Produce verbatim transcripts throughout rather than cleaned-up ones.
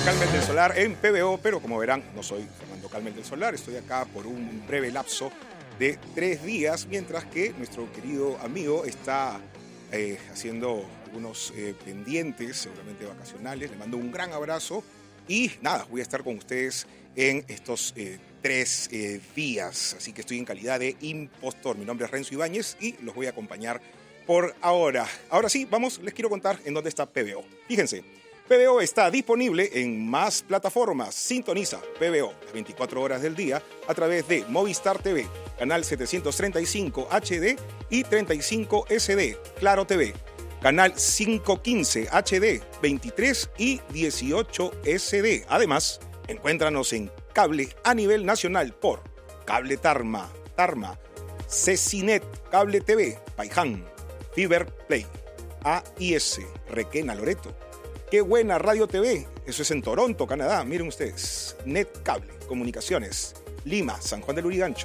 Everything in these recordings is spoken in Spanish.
Calmet del Solar en P B O, pero como verán, no soy Fernando Calmet del Solar, estoy acá por un breve lapso de tres días, mientras que nuestro querido amigo está eh, haciendo algunos eh, pendientes, seguramente vacacionales. Le mando un gran abrazo y nada, voy a estar con ustedes en estos eh, tres eh, días, así que estoy en calidad de impostor. Mi nombre es Renzo Ibáñez y los voy a acompañar por ahora. Ahora sí, vamos, les quiero contar en dónde está P B O. Fíjense, P B O está disponible en más plataformas. Sintoniza P B O las veinticuatro horas del día a través de Movistar T V, canal setecientos treinta y cinco H D y treinta y cinco S D, Claro T V, canal quinientos quince H D, veintitrés y dieciocho S D. Además, encuéntranos en cable a nivel nacional por Cable Tarma, Tarma, Cecinet, Cable T V, Paiján, Fiber Play, A I S, Requena, Loreto. Qué buena Radio T V, eso es en Toronto, Canadá, miren ustedes. Net Cable, Comunicaciones, Lima, San Juan del Lurigancho.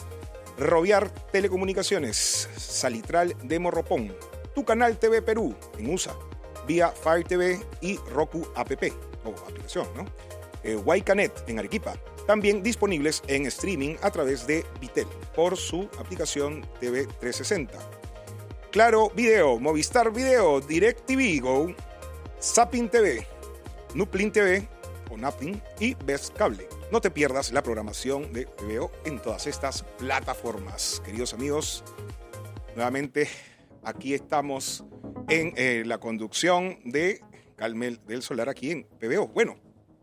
Roviar Telecomunicaciones, Salitral de Morropón. Tu Canal T V Perú, en U S A, vía Fire T V y Roku App, o aplicación, ¿no? Eh, Waicanet, en Arequipa. También disponibles en streaming a través de Vitel, por su aplicación T V trescientos sesenta. Claro Video, Movistar Video, DirecTV Go, Zapping T V, Nuplin T V o Naplin y Best Cable. No te pierdas la programación de P B O en todas estas plataformas. Queridos amigos, nuevamente aquí estamos en eh, la conducción de Calmet del Solar aquí en P B O. Bueno,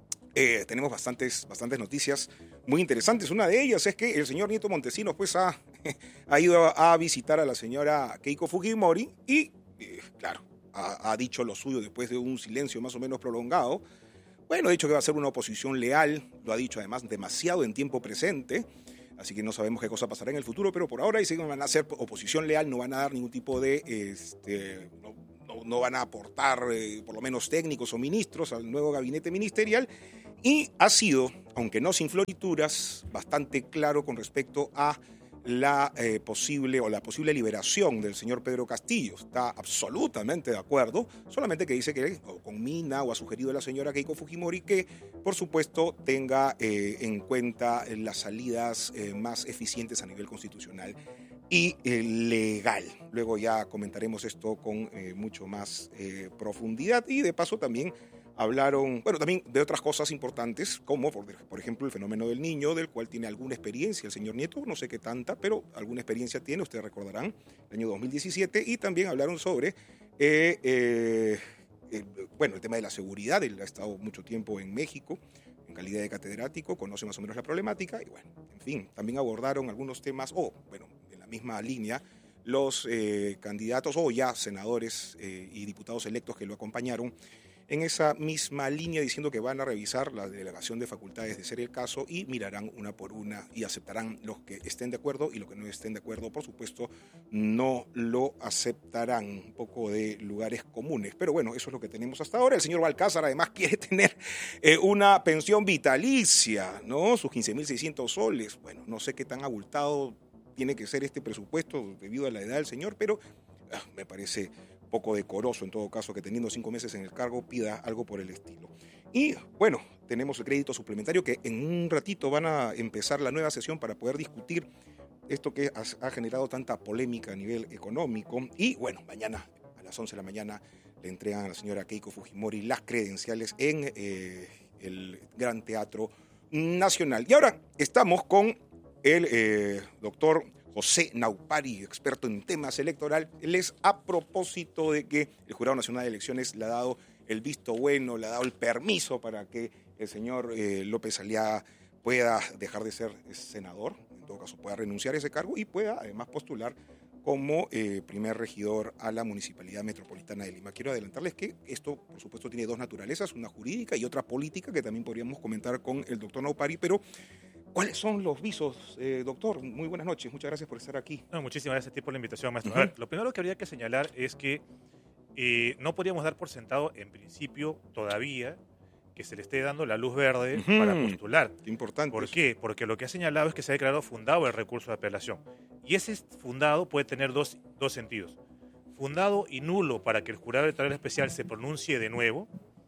eh, tenemos bastantes, bastantes noticias muy interesantes. Una de ellas es que el señor Nieto Montesinos pues, ha, ha ido a visitar a la señora Keiko Fujimori y, eh, claro, Ha, ha dicho lo suyo después de un silencio más o menos prolongado. Bueno, ha dicho que va a ser una oposición leal, lo ha dicho además demasiado en tiempo presente, así que no sabemos qué cosa pasará en el futuro, pero por ahora dicen que van a hacer oposición leal, no van a dar ningún tipo de, este, no, no, no van a aportar eh, por lo menos técnicos o ministros al nuevo gabinete ministerial, y ha sido, aunque no sin florituras, bastante claro con respecto a la eh, posible o la posible liberación del señor Pedro Castillo. Está absolutamente de acuerdo, solamente que dice que o conmina o ha sugerido a la señora Keiko Fujimori que, por supuesto, tenga eh, en cuenta las salidas eh, más eficientes a nivel constitucional y eh, legal. Luego ya comentaremos esto con eh, mucho más eh, profundidad y de paso también hablaron, bueno, también de otras cosas importantes, como por, por ejemplo el fenómeno del niño, del cual tiene alguna experiencia el señor Nieto, no sé qué tanta, pero alguna experiencia tiene, ustedes recordarán, el año dos mil diecisiete, y también hablaron sobre, eh, eh, eh, bueno, el tema de la seguridad. Él ha estado mucho tiempo en México, en calidad de catedrático, conoce más o menos la problemática, y bueno, en fin, también abordaron algunos temas, o, oh, bueno, en la misma línea, los eh, candidatos, o ya senadores eh, y diputados electos que lo acompañaron, en esa misma línea, diciendo que van a revisar la delegación de facultades de ser el caso y mirarán una por una y aceptarán los que estén de acuerdo y los que no estén de acuerdo, por supuesto, no lo aceptarán. Un poco de lugares comunes. Pero bueno, eso es lo que tenemos hasta ahora. El señor Balcázar además quiere tener eh, una pensión vitalicia, ¿no? Sus quince mil seiscientos soles. Bueno, no sé qué tan abultado tiene que ser este presupuesto debido a la edad del señor, pero ah, me parece poco decoroso en todo caso que teniendo cinco meses en el cargo pida algo por el estilo. Y bueno, tenemos el crédito suplementario que en un ratito van a empezar la nueva sesión para poder discutir esto que ha, ha generado tanta polémica a nivel económico. Y bueno, mañana a las once de la mañana le entregan a la señora Keiko Fujimori las credenciales en eh, el Gran Teatro Nacional. Y ahora estamos con el eh, doctor José Naupari, experto en temas electorales, a propósito de que el Jurado Nacional de Elecciones le ha dado el visto bueno, le ha dado el permiso para que el señor eh, López Aliaga pueda dejar de ser senador, en todo caso pueda renunciar a ese cargo y pueda además postular como eh, primer regidor a la Municipalidad Metropolitana de Lima. Quiero adelantarles que esto, por supuesto, tiene dos naturalezas, una jurídica y otra política, que también podríamos comentar con el doctor Naupari, pero ¿cuáles son los visos, eh, doctor? Muy buenas noches, muchas gracias por estar aquí. No, muchísimas gracias a ti por la invitación, maestro. Uh-huh. A ver, lo primero que habría que señalar es que eh, no podríamos dar por sentado, en principio, todavía, que se le esté dando la luz verde uh-huh. para postular. Qué importante. ¿Por eso. qué? Porque lo que ha señalado es que se ha declarado fundado el recurso de apelación. Y ese fundado puede tener dos, dos sentidos. Fundado y nulo para que el jurado electoral especial se pronuncie de nuevo,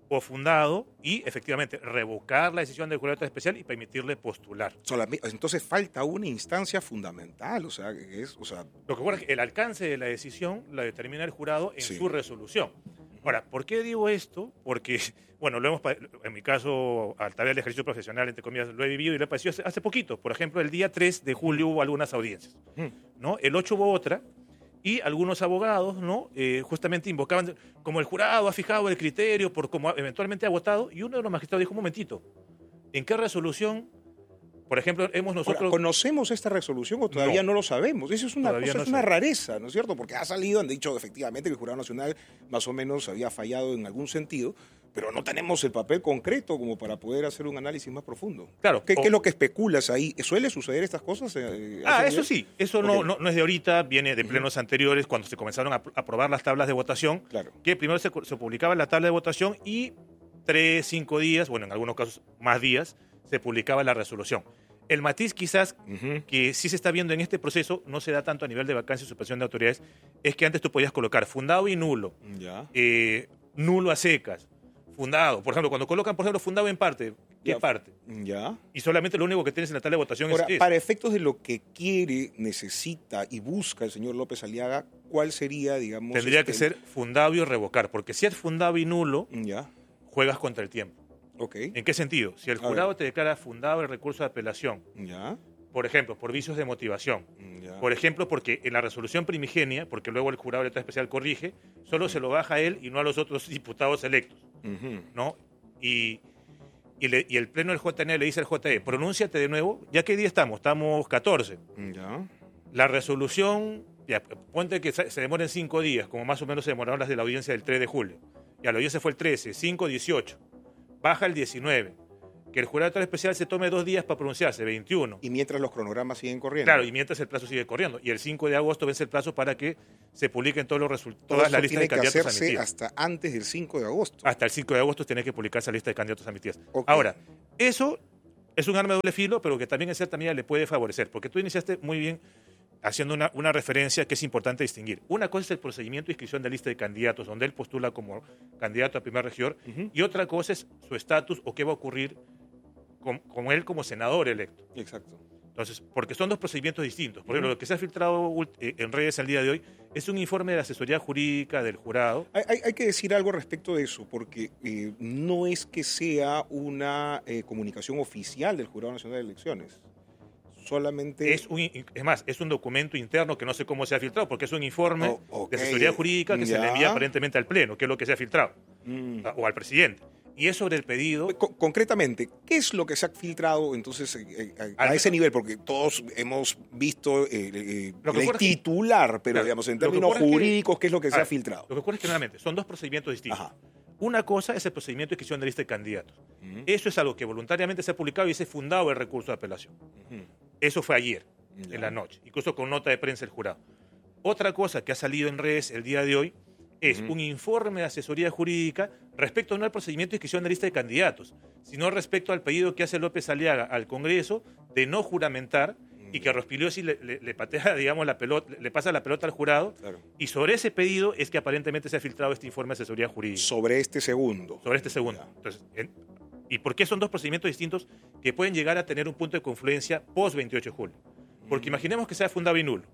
o fundado y efectivamente revocar la decisión del jurado especial y permitirle postular. Solamente, entonces falta una instancia fundamental, o sea, que es, o sea, Lo que ocurre es que el alcance de la decisión la determina el jurado en Sí. su resolución. Ahora, ¿por qué digo esto? Porque, bueno, lo hemos, pa- en mi caso, al través del ejercicio profesional, entre comillas, lo he vivido y lo he padecido hace, hace poquito. Por ejemplo, el día tres de julio hubo algunas audiencias, Ujú. ¿no? El ocho hubo otra y algunos abogados, ¿no? Eh, justamente invocaban, como el jurado ha fijado el criterio por cómo eventualmente ha votado, y uno de los magistrados dijo, un momentito, ¿en qué resolución, por ejemplo, hemos Ahora, nosotros... ¿conocemos esta resolución o todavía no, No. lo sabemos? Eso es una Todavía cosa, no es una sé. rareza, ¿no es cierto? Porque ha salido, han dicho efectivamente que el Jurado Nacional más o menos había fallado en algún sentido, pero no tenemos el papel concreto como para poder hacer un análisis más profundo. Claro, ¿Qué, o- qué es lo que especulas ahí? ¿Suele suceder estas cosas? eh, a Ah, ese eso nivel? sí, eso no, Ok. no, no es de ahorita, viene de plenos anteriores, cuando se comenzaron a apro- aprobar las tablas de votación, Claro. que primero se, se publicaba la tabla de votación y tres, cinco días, bueno, en algunos casos más días, se publicaba la resolución. El matiz quizás Ujú. que sí se está viendo en este proceso, no se da tanto a nivel de vacancia y suspensión de autoridades, es que antes tú podías colocar fundado y nulo, Ya. eh, nulo a secas, fundado. Por ejemplo, cuando colocan, por ejemplo, fundado en parte, ¿qué Ya. parte? Ya. Y solamente lo único que tienes en la tabla de votación Ahora, es eso. para efectos de lo que quiere, necesita y busca el señor López Aliaga, ¿cuál sería, digamos... Tendría este, que ser fundado y revocar, porque si es fundado y nulo, Ya. juegas contra el tiempo. Ok. ¿En qué sentido? Si el A jurado ver. te declara fundado el recurso de apelación, Ya. por ejemplo, por vicios de motivación, Ya. por ejemplo, porque en la resolución primigenia, porque luego el jurado de letra especial corrige, solo se lo baja a él y no a los otros diputados electos, Ujú. ¿no? Y, y, le- y el pleno del J N le dice al J E, pronúnciate de nuevo, ¿ya qué día estamos? Estamos catorce. Ya. La resolución, ya, ponte que se se demoren cinco días, como más o menos se demoraron las de la audiencia del tres de julio. Ya, la audiencia fue el trece, cinco, dieciocho. Baja el diecinueve. Que el jurado electoral especial se tome dos días para pronunciarse, veintiuno. Y mientras los cronogramas siguen corriendo. Claro, y mientras el plazo sigue corriendo. Y el cinco de agosto vence el plazo para que se publiquen todos los resultados, Todo todas las esto listas tiene de que candidatos hacerse admitidos. hasta antes del cinco de agosto. Hasta el cinco de agosto tiene que publicarse la lista de candidatos admitidos. Ok. Ahora, eso es un arma de doble filo, pero que también en cierta medida le puede favorecer, porque tú iniciaste muy bien haciendo una, una referencia que es importante distinguir. Una cosa es el procedimiento de inscripción de lista de candidatos, donde él postula como candidato a primer regidor, Ujú. y otra cosa es su estatus o qué va a ocurrir con, con él como senador electo. Exacto. Entonces, porque son dos procedimientos distintos. Por Ujú. ejemplo, lo que se ha filtrado ult- eh, en redes al día de hoy es un informe de la asesoría jurídica del jurado. Hay, hay- hay que decir algo respecto de eso, porque eh, no es que sea una eh, comunicación oficial del Jurado Nacional de Elecciones. Solamente... Es, un, es más, es un documento interno que no sé cómo se ha filtrado, porque es un informe Oh, ok. de asesoría jurídica que se le Ya. envía aparentemente al Pleno, que es lo que se ha filtrado, Mm. a- o al presidente. Y es sobre el pedido. Co- concretamente, ¿qué es lo que se ha filtrado entonces eh, eh, a, Al- ese nivel? Porque todos hemos visto eh, eh, Lo que el ocurre es que- titular, pero Claro, digamos en lo que términos ocurre es que- jurídicos, ¿qué es lo que A se ha ver, filtrado? Lo que ocurre es que, nuevamente, son dos procedimientos distintos. Ajá. Una cosa es el procedimiento de inscripción de lista de candidatos. Ujú. Eso es algo que voluntariamente se ha publicado y se ha fundado el recurso de apelación. Ujú. Eso fue ayer, Ya. en la noche, incluso con nota de prensa del jurado. Otra cosa que ha salido en redes el día de hoy es Ujú. un informe de asesoría jurídica respecto no al procedimiento de inscripción de lista de candidatos, sino respecto al pedido que hace López Aliaga al Congreso de no juramentar y que Rospigliosi le, le, le patea, digamos, la pelota, le pasa la pelota al jurado. Claro. Y sobre ese pedido es que aparentemente se ha filtrado este informe de asesoría jurídica. Sobre este segundo. Sobre este segundo. Ya. Entonces, en- ¿y por qué son dos procedimientos distintos que pueden llegar a tener un punto de confluencia post veintiocho de julio? Porque imaginemos que sea fundado y nulo.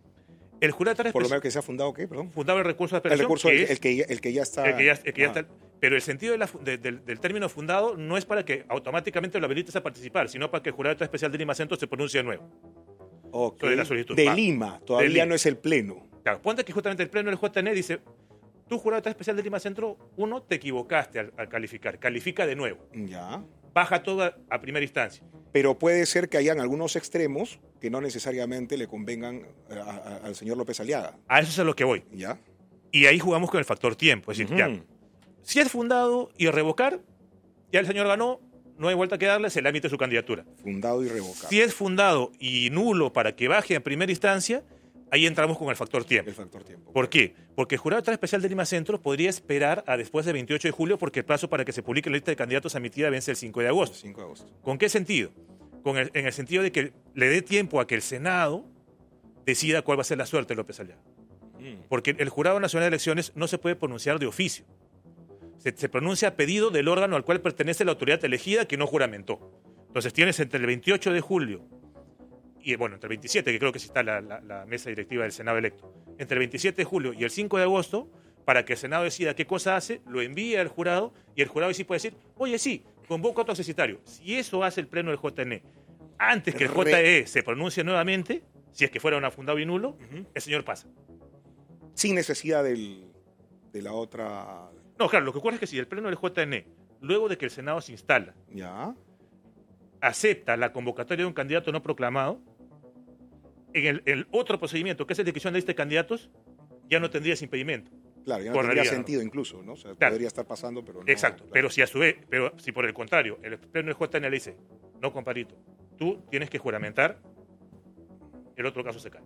El jurado Por lo especial menos que se ha fundado, ¿qué? Perdón. fundaba el recurso de El apelación, recurso, que el, es el que, ya- el que ya está... el que ya, el que ya Ajá. está. Pero el sentido de la fu- de- del, del término fundado no es para que automáticamente lo habilites a participar, sino para que el jurado especial de Lima Centro se pronuncie de nuevo. Ok. sobre la solicitud. De Va. Lima, todavía De Lima. no es el pleno. Claro, ponte que justamente el pleno del J N dice, tú jurado especial de Lima Centro, uno, te equivocaste al, al calificar, califica de nuevo, Ya. baja todo a, a primera instancia. Pero puede ser que hayan algunos extremos que no necesariamente le convengan a- a- al señor López Aliaga. A eso es a lo que voy. ¿Ya? Y ahí jugamos con el factor tiempo. Es decir, Ujú. ya, si es fundado y revocar, ya el señor ganó, no hay vuelta que darle, se le admite su candidatura. Fundado y revocado. Si es fundado y nulo para que baje en primera instancia, ahí entramos con el factor tiempo. El factor tiempo. ¿Por qué? Porque el jurado electoral especial de Lima Centro podría esperar a después del veintiocho de julio porque el plazo para que se publique la lista de candidatos admitida vence el cinco de agosto. cinco de agosto. ¿Con qué sentido? Con el- en el sentido de que le dé tiempo a que el Senado decida cuál va a ser la suerte de López Aliaga. Porque el Jurado Nacional de Elecciones no se puede pronunciar de oficio. Se, se pronuncia a pedido del órgano al cual pertenece la autoridad elegida que no juramentó. Entonces tienes entre el veintiocho de julio y, bueno, entre el veintisiete, que creo que sí está la, la, la mesa directiva del Senado electo, entre el veintisiete de julio y el cinco de agosto, para que el Senado decida qué cosa hace, lo envía al jurado y el jurado sí puede decir, oye, sí, convoca a otro accesitario. Si eso hace el pleno del J N E, antes que el J E se pronuncie nuevamente, si es que fuera un fundado y nulo, uh-huh. el señor pasa. Sin necesidad del, de la otra... No, claro, lo que ocurre es que si el pleno del J N E, luego de que el Senado se instala, ya acepta la convocatoria de un candidato no proclamado, en el, el otro procedimiento, que es el de elección de lista de candidatos, ya no tendría ese impedimento. Claro, ya no tendría sentido incluso, ¿no? O sea, claro. podría estar pasando, pero no. Exacto, claro. pero si a su vez, pero si por el contrario, el pleno del J N E le dice, no, compadrito, tú tienes que juramentar, el otro caso se cae.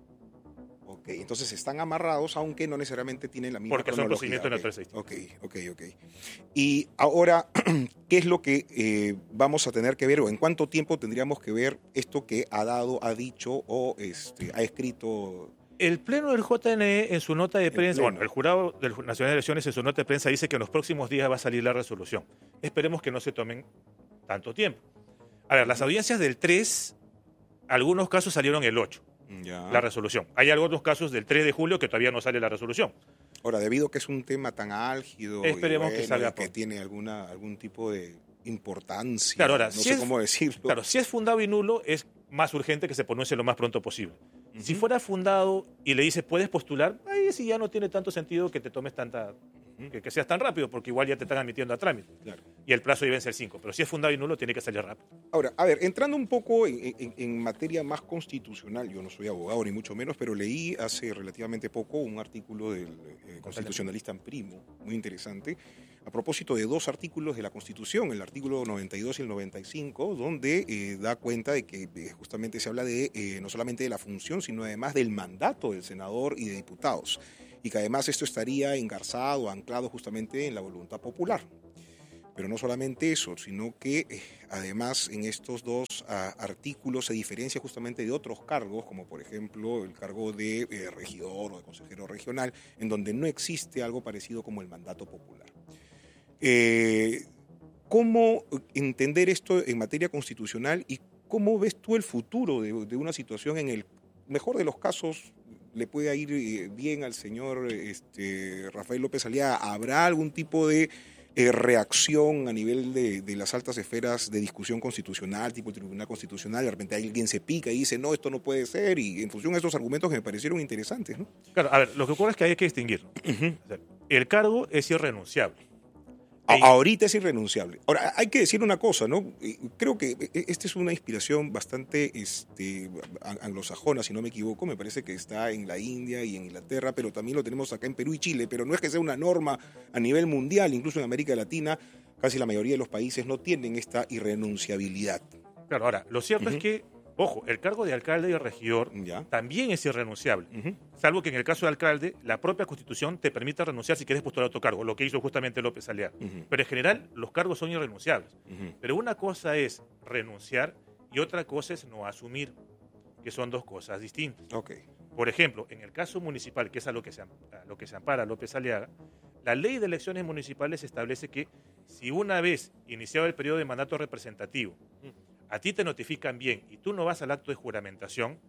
Ok, entonces están amarrados, aunque no necesariamente tienen la misma Porque son procedimientos okay. naturales. Ok, ok, ok. Y ahora, ¿qué es lo que eh, vamos a tener que ver o en cuánto tiempo tendríamos que ver esto que ha dado, ha dicho o este, ha escrito? El Pleno del J N E en su nota de prensa, el bueno, el Jurado del Nacional de Elecciones en su nota de prensa dice que en los próximos días va a salir la resolución. Esperemos que no se tomen tanto tiempo. A ver, las audiencias del tres, algunos casos salieron el ocho, ya. la resolución. Hay algunos casos del tres de julio que todavía no sale la resolución. Ahora, debido a que es un tema tan álgido, esperemos y bueno, que salga y que pronto. Tiene alguna, algún tipo de importancia, claro, ahora, no si sé es, cómo decirlo. Claro, si es fundado y nulo, es más urgente que se pronuncie lo más pronto posible. Uh-huh. Si fuera fundado y le dice, puedes postular, ahí sí ya no tiene tanto sentido que te tomes tanta, uh-huh. que, que seas tan rápido, porque igual ya te están admitiendo a trámite. Claro. Y el plazo debe ser cinco, pero si es fundado y nulo, tiene que salir rápido. Ahora, a ver, entrando un poco en, en, en materia más constitucional, yo no soy abogado ni mucho menos, pero leí hace relativamente poco un artículo del eh, constitucionalista Primo, muy interesante, a propósito de dos artículos de la Constitución, el artículo noventa y dos y el noventa y cinco, donde eh, da cuenta de que eh, justamente se habla de eh, no solamente de la función, sino además del mandato del senador y de diputados, y que además esto estaría engarzado, anclado justamente en la voluntad popular. Pero no solamente eso, sino que eh, además en estos dos uh, artículos se diferencia justamente de otros cargos, como por ejemplo el cargo de eh, regidor o de consejero regional, en donde no existe algo parecido como el mandato popular. Eh, ¿Cómo entender esto en materia constitucional y cómo ves tú el futuro de, de una situación en el mejor de los casos? ¿Le puede ir eh, bien al señor este, Rafael López Aliaga? ¿Habrá algún tipo de eh, reacción a nivel de, de las altas esferas de discusión constitucional, tipo el Tribunal Constitucional? De repente alguien se pica y dice, no, esto no puede ser, y en función de estos argumentos que me parecieron interesantes, ¿no? Claro, a ver, lo que ocurre es que hay que distinguir. Uh-huh. O sea, el cargo es irrenunciable. A, ahorita es irrenunciable. Ahora, hay que decir una cosa, ¿no? Creo que esta es una inspiración bastante este, anglosajona, si no me equivoco. Me parece que está en la India y en Inglaterra, pero también lo tenemos acá en Perú y Chile. Pero no es que sea una norma a nivel mundial, incluso en América Latina, casi la mayoría de los países no tienen esta irrenunciabilidad. Claro, ahora, lo cierto uh-huh. es que, ojo, el cargo de alcalde y regidor ¿Ya? también es irrenunciable. Uh-huh. Salvo que en el caso de alcalde, la propia Constitución te permite renunciar si quieres postular a otro cargo, lo que hizo justamente López Aliaga. Uh-huh. Pero en general, los cargos son irrenunciables. Uh-huh. Pero una cosa es renunciar y otra cosa es no asumir, que son dos cosas distintas. Okay. Por ejemplo, en el caso municipal, que es a lo que se, a lo que se ampara López Aliaga, la ley de elecciones municipales establece que si una vez iniciado el periodo de mandato representativo, a ti te notifican bien y tú no vas al acto de juramentación,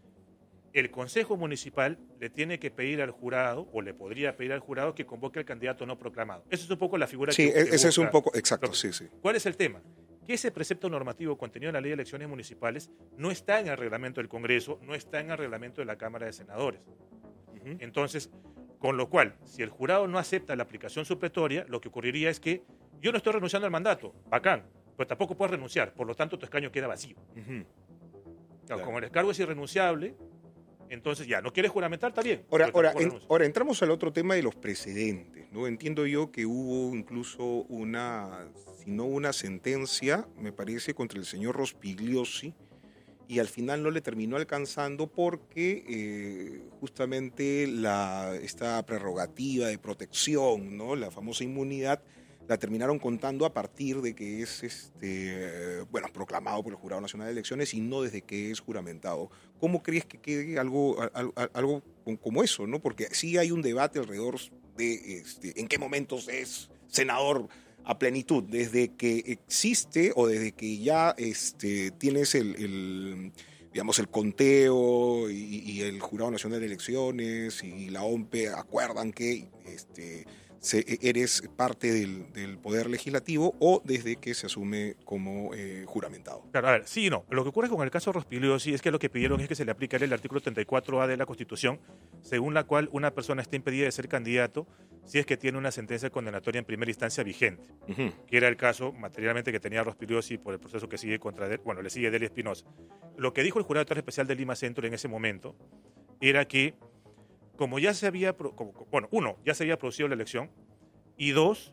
el Consejo Municipal le tiene que pedir al jurado, o le podría pedir al jurado, que convoque al candidato no proclamado. Esa es un poco la figura sí, que, que ese busca. es un poco, exacto, sí, sí. ¿Cuál es el tema? Que ese precepto normativo contenido en la Ley de Elecciones Municipales no está en el reglamento del Congreso, no está en el reglamento de la Cámara de Senadores. Uh-huh. Entonces, con lo cual, si el jurado no acepta la aplicación supletoria, lo que ocurriría es que yo no estoy renunciando al mandato, bacán, pero tampoco puedes renunciar, por lo tanto tu escaño queda vacío. Uh-huh. Claro, claro. Como el cargo es irrenunciable, entonces ya, ¿no quieres juramentar? Está bien. Ahora, ahora, en, ahora entramos al otro tema de los precedentes, ¿no? Entiendo yo que hubo incluso una, si no una sentencia, me parece, contra el señor Rospigliosi, y al final no le terminó alcanzando porque eh, justamente la, esta prerrogativa de protección, ¿no? La famosa inmunidad, la terminaron contando a partir de que es este, bueno, proclamado por el Jurado Nacional de Elecciones y no desde que es juramentado. ¿Cómo crees que quede algo, algo, algo como eso, ¿no? Porque sí hay un debate alrededor de este, en qué momentos es senador a plenitud, desde que existe o desde que ya este, tienes el, el, digamos, el conteo y, y el Jurado Nacional de Elecciones y la O M P E acuerdan que este, se, eres parte del, del Poder Legislativo, o desde que se asume como eh, juramentado? Claro, a ver, sí y no. Lo que ocurre con el caso Rospigliosi es que lo que pidieron es que se le aplicara el artículo treinta y cuatro A de la Constitución, según la cual una persona está impedida de ser candidato si es que tiene una sentencia condenatoria en primera instancia vigente, Uh-huh. que era el caso materialmente que tenía Rospigliosi por el proceso que sigue contra, Del- bueno, le sigue Delia Espinosa. Lo que dijo el jurado electoral especial de Lima Centro en ese momento era que, como ya se había, pro- como- bueno, uno, ya se había producido la elección, y dos,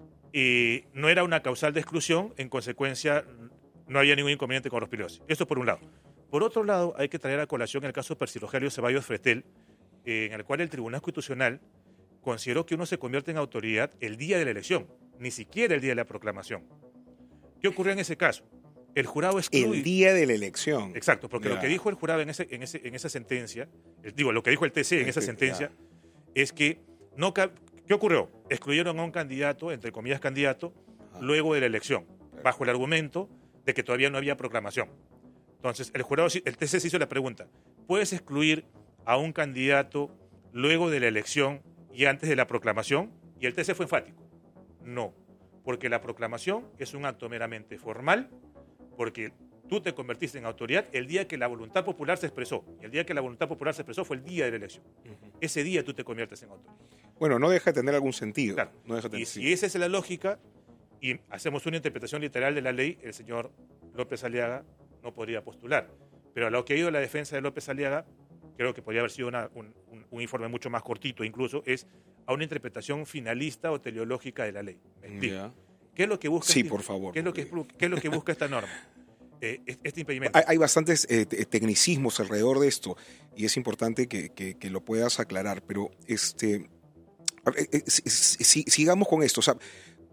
eh, no era una causal de exclusión, en consecuencia no había ningún inconveniente con Rospigliosi. Esto por un lado. Por otro lado, hay que traer a colación el caso Percy Rogelio Ceballos Fretel, eh, en el cual el Tribunal Constitucional consideró que uno se convierte en autoridad el día de la elección, ni siquiera el día de la proclamación. ¿Qué ocurrió en ese caso? El jurado excluye... El día de la elección. Exacto, porque Ya. lo que dijo el jurado en, ese, en, ese, en esa sentencia, eh, digo, lo que dijo el T C en esa Ya. sentencia, es que no... ca- ¿Qué ocurrió? Excluyeron a un candidato, entre comillas candidato, Ajá. luego de la elección, bajo el argumento de que todavía no había proclamación. Entonces, el jurado, sí- el T C se hizo la pregunta, ¿puedes excluir a un candidato luego de la elección y antes de la proclamación? Y el T C fue enfático. No, porque la proclamación es un acto meramente formal, porque tú te convertiste en autoridad el día que la voluntad popular se expresó. Y el día que la voluntad popular se expresó fue el día de la elección. Ujú. Ese día tú te conviertes en autoridad. Bueno, no deja de tener algún sentido. Claro. No deja de Y tener, si sí. esa es la lógica y hacemos una interpretación literal de la ley, el señor López Aliaga no podría postular. Pero a lo que ha ido la defensa de López Aliaga, creo que podría haber sido una- un, un- un informe mucho más cortito incluso, es a una interpretación finalista o teleológica de la ley. ¿Me explico? Ya. ¿Qué es lo que busca Sí, este- por favor, ¿Qué es lo que, porque- qué es lo que busca esta norma? Eh, este impedimento. Hay, hay bastantes eh, te- tecnicismos alrededor de esto y es importante que, que- que lo puedas aclarar, pero este, a ver, eh, si- si- sigamos con esto. O sea,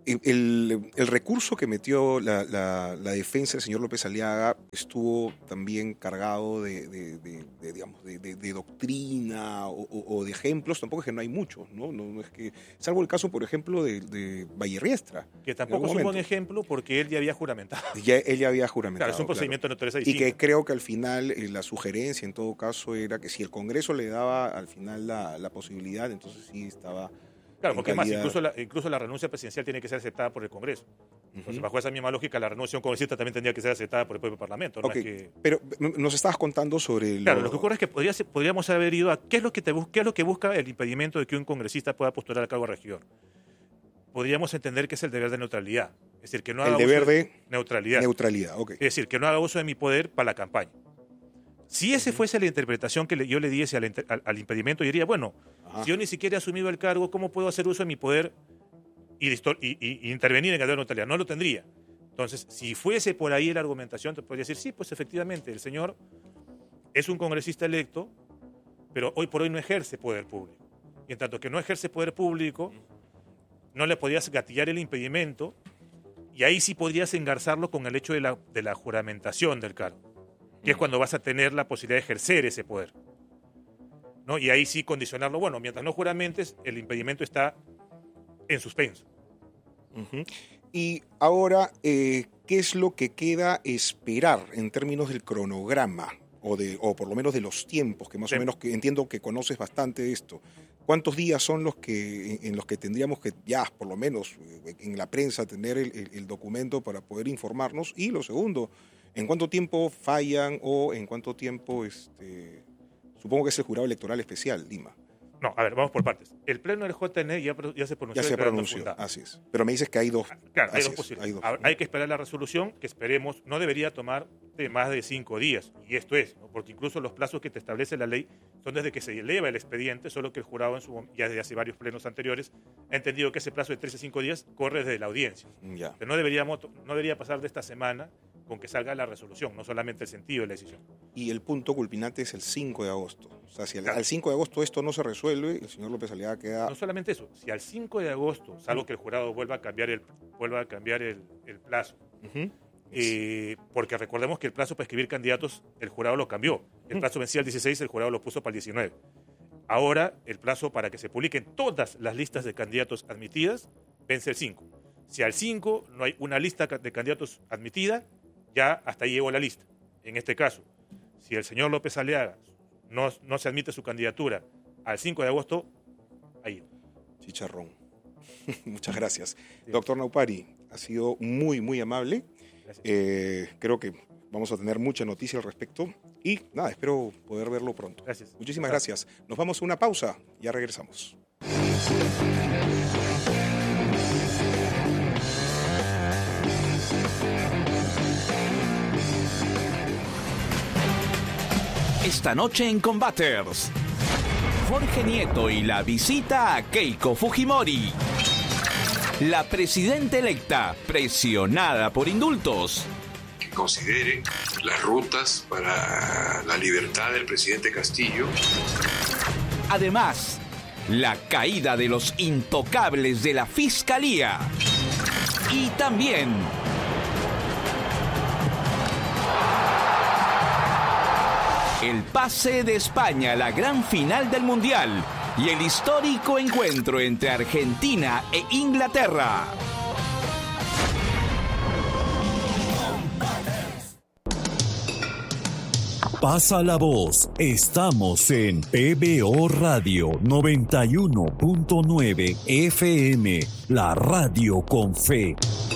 el, el recurso que metió la, la- la defensa del señor López Aliaga estuvo también cargado de, de- de- de, digamos, de, de- de doctrina o, o- o de ejemplos. Tampoco es que no hay muchos, ¿no? No, no es que, salvo el caso, por ejemplo, de, de Vallerriestra. Que en tampoco algún es un buen momento. ejemplo porque él ya había juramentado. Ya, él ya había juramentado. Claro, es un claro. procedimiento de naturaleza Y distinta. que creo que al final eh, la sugerencia en todo caso era que si el Congreso le daba al final la, la posibilidad, entonces sí estaba... Claro, en porque es más, calidad- incluso la, incluso la renuncia presidencial tiene que ser aceptada por el Congreso. Entonces, Ujú. bajo esa misma lógica, la renuncia de un congresista también tendría que ser aceptada por el propio Parlamento. ¿no? Ok, Es que- pero n- nos estabas contando sobre... Lo... Claro, lo que ocurre es que podría ser- podríamos haber ido a qué es, lo que te bus- qué es lo que busca el impedimento de que un congresista pueda postular al cargo de regidor. Podríamos entender que es el deber de neutralidad. Es decir, que no haga El deber uso de neutralidad. neutralidad, ok. Es decir, que no haga uso de mi poder para la campaña. Si esa fuese la interpretación que le- yo le diese al, inter- al- al impedimento, yo diría, bueno, Ajá. si yo ni siquiera he asumido el cargo, ¿cómo puedo hacer uso de mi poder y, distor- y- y- y intervenir en el deber de neutralidad? No lo tendría. Entonces, si fuese por ahí la argumentación, te podría decir, sí, pues efectivamente, el señor es un congresista electo, pero hoy por hoy no ejerce poder público. Y en tanto que no ejerce poder público, no le podrías gatillar el impedimento y ahí sí podrías engarzarlo con el hecho de la, de la juramentación del cargo, que es cuando vas a tener la posibilidad de ejercer ese poder. ¿No? Y ahí sí condicionarlo, bueno, mientras no juramentes, el impedimento está en suspenso. Ujú. Y ahora, eh, ¿qué es lo que queda esperar en términos del cronograma? O, de, o por lo menos de los tiempos, que más Sí. o menos que entiendo que conoces bastante de esto. ¿Cuántos días son los que en, en los que tendríamos que ya, por lo menos eh, en la prensa, tener el, el- el documento para poder informarnos? Y lo segundo, ¿en cuánto tiempo fallan o en cuánto tiempo, este, supongo que es el jurado electoral especial, Lima? No, a ver, vamos por partes. El pleno del J N ya, pro- ya se pronunció. Ya se declarando pronunció, fundada. así es. Pero me dices que hay dos. Claro, hay Así dos es, posibilidades. hay dos. Ahora, hay que esperar la resolución, que esperemos, no debería tomar de más de cinco días. Y esto es, ¿no? Porque incluso los plazos que te establece la ley son desde que se eleva el expediente, solo que el jurado en su, mom- ya desde hace varios plenos anteriores ha entendido que ese plazo de tres a cinco días corre desde la audiencia. Ya. Pero no, deberíamos, no debería pasar de esta semana con que salga la resolución, no solamente el sentido de la decisión. Y el punto culminante es el cinco de agosto. O sea, si al, Claro. al cinco de agosto esto no se resuelve, el señor López Aliaga queda... No solamente eso, si al cinco de agosto, salvo que el jurado vuelva a cambiar el, vuelva a cambiar el, el plazo, Ujú. eh, porque recordemos que el plazo para escribir candidatos, el jurado lo cambió. El plazo vencía el dieciséis, el jurado lo puso para el diecinueve. Ahora, el plazo para que se publiquen todas las listas de candidatos admitidas vence el cinco. Si al cinco no hay una lista de candidatos admitida, ya hasta ahí llegó la lista. En este caso, si el señor López Aliaga no, no se admite su candidatura al cinco de agosto, ahí. Chicharrón. Muchas gracias. Sí. Doctor Naupari, ha sido muy, muy amable. Eh, creo que vamos a tener mucha noticia al respecto y nada, espero poder verlo pronto. Gracias. Muchísimas gracias. Nos vamos a una pausa, ya regresamos. Esta noche en Combaters, Jorge Nieto y la visita a Keiko Fujimori. La presidenta electa, presionada por indultos. Que considere las rutas para la libertad del presidente Castillo. Además, la caída de los intocables de la Fiscalía. Y también el pase de España a la gran final del Mundial y el histórico encuentro entre Argentina e Inglaterra. Pasa la voz, estamos en P B O Radio noventa y uno punto nueve F M, la radio con fe.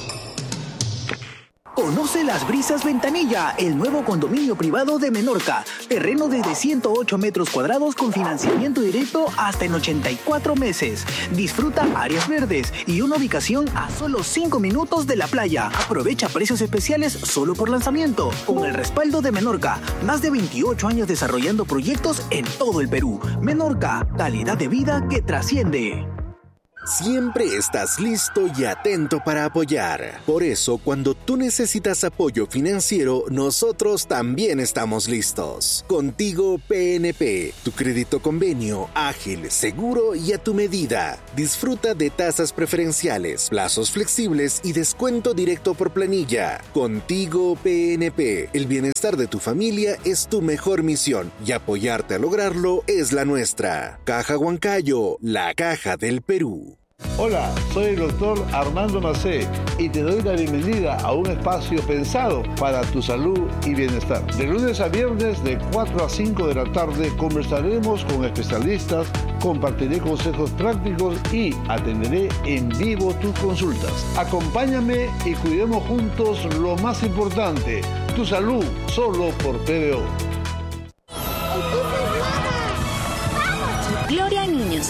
Conoce Las Brisas Ventanilla, el nuevo condominio privado de Menorca. Terreno desde ciento ocho metros cuadrados con financiamiento directo hasta en ochenta y cuatro meses. Disfruta áreas verdes y una ubicación a solo cinco minutos de la playa. Aprovecha precios especiales solo por lanzamiento. Con el respaldo de Menorca, más de veintiocho años desarrollando proyectos en todo el Perú. Menorca, calidad de vida que trasciende. Siempre estás listo y atento para apoyar. Por eso, cuando tú necesitas apoyo financiero, nosotros también estamos listos. Contigo P N P, tu crédito convenio, ágil, seguro y a tu medida. Disfruta de tasas preferenciales, plazos flexibles y descuento directo por planilla. Contigo P N P, el bienestar de tu familia es tu mejor misión y apoyarte a lograrlo es la nuestra. Caja Huancayo, la caja del Perú. Hola, soy el doctor Armando Macé y te doy la bienvenida a un espacio pensado para tu salud y bienestar. De lunes a viernes de cuatro a cinco de la tarde conversaremos con especialistas, compartiré consejos prácticos y atenderé en vivo tus consultas. Acompáñame y cuidemos juntos lo más importante, tu salud, solo por P B O. Gloria a Niños.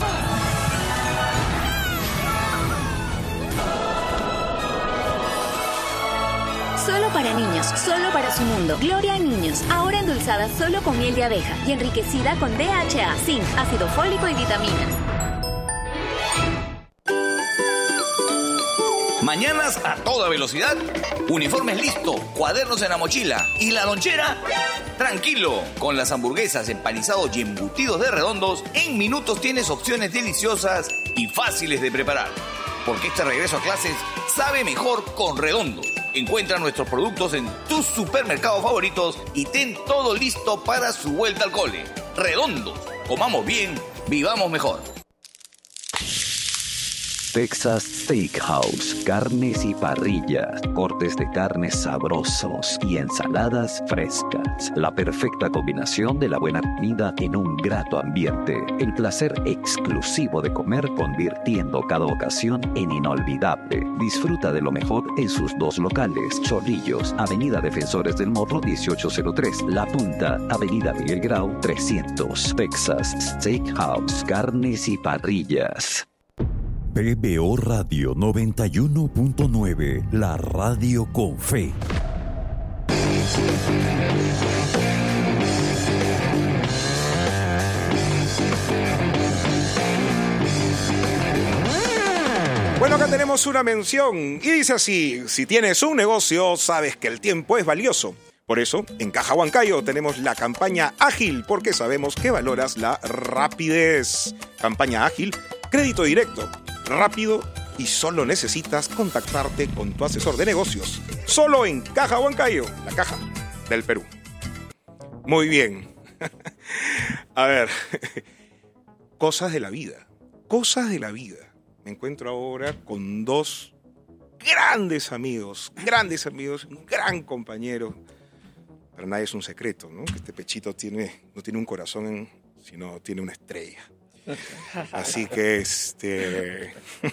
Solo para niños, solo para su mundo. Gloria a Niños, ahora endulzada solo con miel de abeja y enriquecida con D H A, zinc, ácido fólico y vitaminas. Mañanas a toda velocidad, uniformes listos, cuadernos en la mochila y la lonchera. Tranquilo, con las hamburguesas, empanizados y embutidos de Redondos, en minutos tienes opciones deliciosas y fáciles de preparar. Porque este regreso a clases sabe mejor con Redondos. Encuentra nuestros productos en tus supermercados favoritos y ten todo listo para su vuelta al cole. Redondos, comamos bien, vivamos mejor. Texas Steakhouse, carnes y parrillas, cortes de carnes sabrosos y ensaladas frescas. La perfecta combinación de la buena comida en un grato ambiente. El placer exclusivo de comer convirtiendo cada ocasión en inolvidable. Disfruta de lo mejor en sus dos locales. Chorrillos, Avenida Defensores del Morro dieciocho cero tres. La Punta, Avenida Miguel Grau trescientos. Texas Steakhouse, carnes y parrillas. P B O Radio noventa y uno punto nueve, la radio con fe. Bueno, acá tenemos una mención y dice así: si tienes un negocio, sabes que el tiempo es valioso. Por eso, en Caja Huancayo tenemos la campaña ágil, porque sabemos que valoras la rapidez. Campaña ágil, crédito directo, rápido y solo necesitas contactarte con tu asesor de negocios. Solo en Caja Huancayo, la caja del Perú. Muy bien. A ver, cosas de la vida, cosas de la vida. me encuentro ahora con dos grandes amigos, grandes amigos, un gran compañero. Para nadie es un secreto, ¿no? Que este pechito tiene, no tiene un corazón, en, sino tiene una estrella. Así que, este...